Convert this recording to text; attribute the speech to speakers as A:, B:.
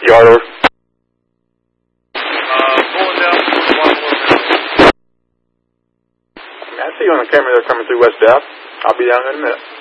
A: yard over.
B: Pulling down to 1
A: I see you on the camera there coming through West Ave. I'll be down in a minute.